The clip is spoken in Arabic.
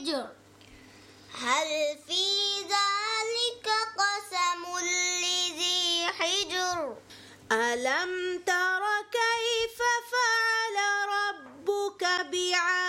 الحجر هل في ذلك قسم لذي حجر ألم تر كيف فعل ربك بعاد